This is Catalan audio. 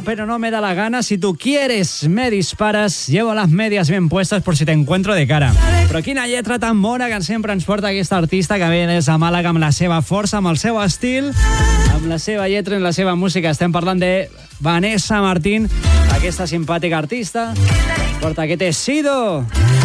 pero no me da la gana. Si tú quieres, me disparas. Llevo las medias bien puestas por si te encuentro de cara. Però quina lletra tan bona que sempre ens porta aquesta artista que ve des de Màlaga amb la seva força, amb el seu estil, amb la seva lletra i la seva música. Estem parlant de Vanessa Martín, aquesta simpàtica artista. Porta aquest He sido.